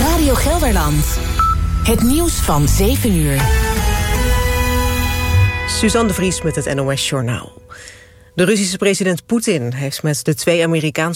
Radio Gelderland. Het nieuws van 7 uur. Suzanne de Vries met het NOS Journaal. De Russische president Poetin heeft met de 2 Amerikaanse